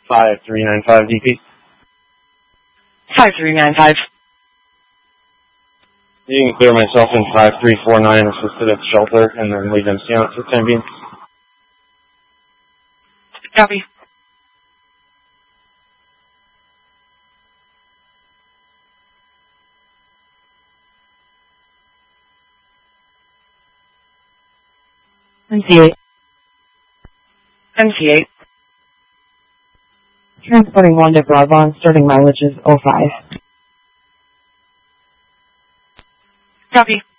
5395 DP. 5395. You can clear myself in 5349 assisted at the shelter and then leave MC on it for the time being. Copy. MC8. MC8. Transporting 1 to Broadlawn, starting mileage is 05. Copy.